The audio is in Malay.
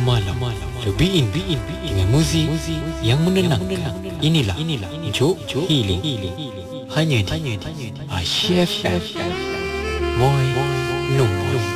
malam. Cobain dengan muzik yang menenangkan. Inilah Juk Healing. Hanya di Asia FM. Moi Nombor